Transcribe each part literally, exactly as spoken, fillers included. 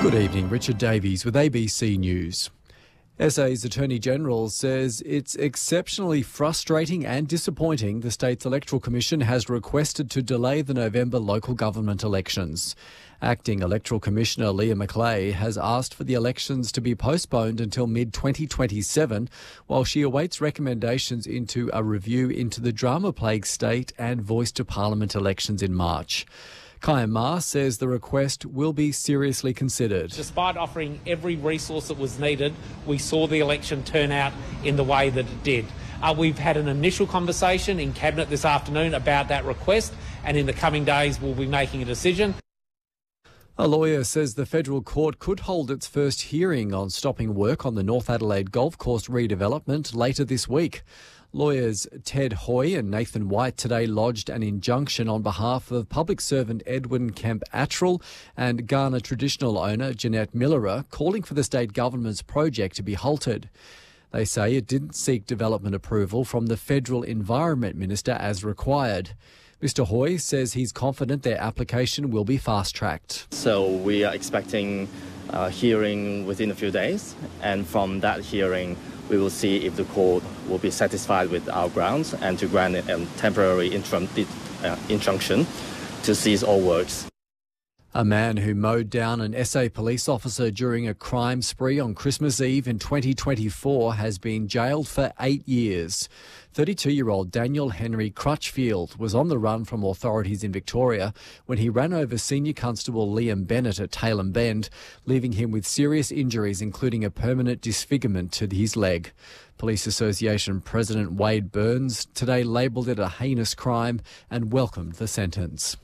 Good evening, Richard Davies with A B C News. S A's Attorney-General says it's exceptionally frustrating and disappointing the state's Electoral Commission has requested to delay the November local government elections. Acting Electoral Commissioner Leah McLeay has asked for the elections to be postponed until mid twenty twenty-seven while she awaits recommendations into a review into the drama-plagued state and voice to Parliament elections in March. Kaya Ma says the request will be seriously considered. Despite offering every resource that was needed, we saw the election turn out in the way that it did. Uh, we've had an initial conversation in Cabinet this afternoon about that request, and in the coming days we'll be making a decision. A lawyer says the federal court could hold its first hearing on stopping work on the North Adelaide Golf Course redevelopment later this week. Lawyers Ted Hoy and Nathan White today lodged an injunction on behalf of public servant Edwin Kemp Attrell and Ghana traditional owner Jeanette Millerer, calling for the state government's project to be halted. They say it didn't seek development approval from the federal Environment Minister as required. Mister Hoy says he's confident their application will be fast-tracked. So we are expecting a hearing within a few days, and from that hearing we will see if the court will be satisfied with our grounds and to grant a temporary interim uh, injunction to cease all works. A man who mowed down an S A police officer during a crime spree on Christmas Eve in twenty twenty-four has been jailed for eight years. thirty-two-year-old Daniel Henry Crutchfield was on the run from authorities in Victoria when he ran over Senior Constable Liam Bennett at Tailem Bend, leaving him with serious injuries, including a permanent disfigurement to his leg. Police Association President Wade Burns today labelled it a heinous crime and welcomed the sentence.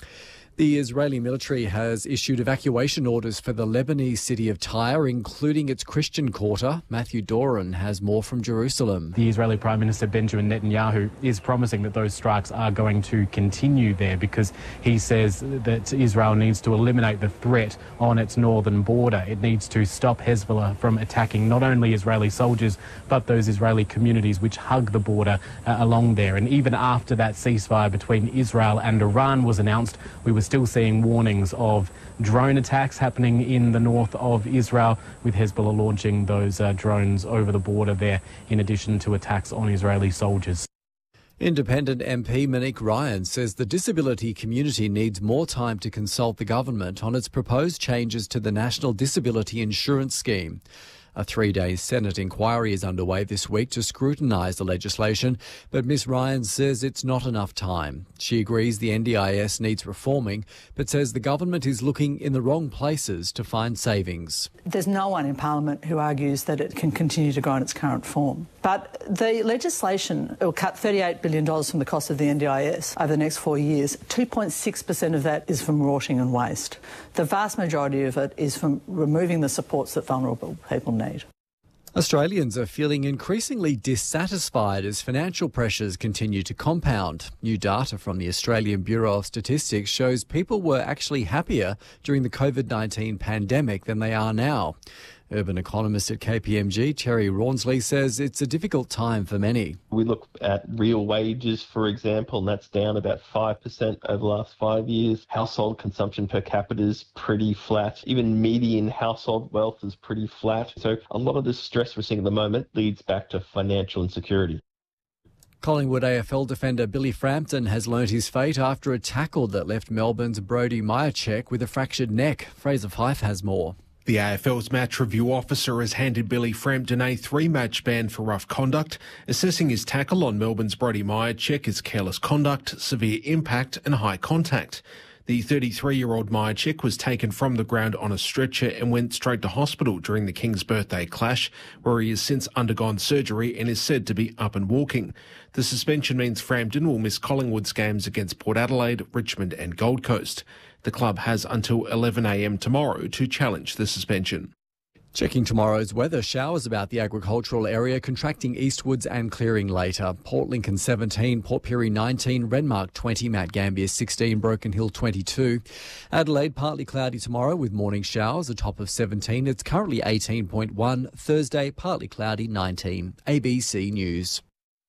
The Israeli military has issued evacuation orders for the Lebanese city of Tyre, including its Christian quarter. Matthew Doran has more from Jerusalem. The Israeli Prime Minister Benjamin Netanyahu is promising that those strikes are going to continue there because he says that Israel needs to eliminate the threat on its northern border. It needs to stop Hezbollah from attacking not only Israeli soldiers but those Israeli communities which hug the border uh, along there. And even after that ceasefire between Israel and Iran was announced, we were still seeing warnings of drone attacks happening in the north of Israel, with Hezbollah launching those uh, drones over the border there, in addition to attacks on Israeli soldiers. Independent M P Monique Ryan says the disability community needs more time to consult the government on its proposed changes to the National Disability Insurance Scheme. A three-day Senate inquiry is underway this week to scrutinise the legislation, but Miss Ryan says it's not enough time. She agrees the N D I S needs reforming, but says the government is looking in the wrong places to find savings. There's no one in Parliament who argues that it can continue to go in its current form. But the legislation will cut thirty-eight billion dollars from the cost of the N D I S over the next four years. two point six percent of that is from rorting and waste. The vast majority of it is from removing the supports that vulnerable people need. Australians are feeling increasingly dissatisfied as financial pressures continue to compound. New data from the Australian Bureau of Statistics shows people were actually happier during the COVID nineteen pandemic than they are now. Urban economist at K P M G, Terry Rawnsley, says it's a difficult time for many. We look at real wages, for example, and that's down about five percent over the last five years. Household consumption per capita is pretty flat. Even median household wealth is pretty flat. So a lot of the stress we're seeing at the moment leads back to financial insecurity. Collingwood A F L defender Billy Frampton has learnt his fate after a tackle that left Melbourne's Brody Myercheck with a fractured neck. Fraser Fyfe has more. The A F L's match review officer has handed Billy Frampton a three-match ban for rough conduct, assessing his tackle on Melbourne's Brody Myercheck as careless conduct, severe impact and high contact. The thirty-three-year-old Myercheck was taken from the ground on a stretcher and went straight to hospital during the King's birthday clash, where he has since undergone surgery and is said to be up and walking. The suspension means Frampton will miss Collingwood's games against Port Adelaide, Richmond and Gold Coast. The club has until eleven a m tomorrow to challenge the suspension. Checking tomorrow's weather, showers about the agricultural area, contracting eastwards and clearing later. Port Lincoln seventeen, Port Pirie nineteen, Renmark twenty, Mount Gambier sixteen, Broken Hill twenty-two. Adelaide partly cloudy tomorrow with morning showers, a top of seventeen. It's currently eighteen point one. Thursday partly cloudy, nineteen. A B C News.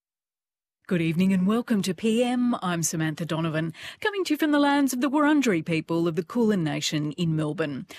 Good evening and welcome to P M. I'm Samantha Donovan, coming to you from the lands of the Wurundjeri people of the Kulin Nation in Melbourne.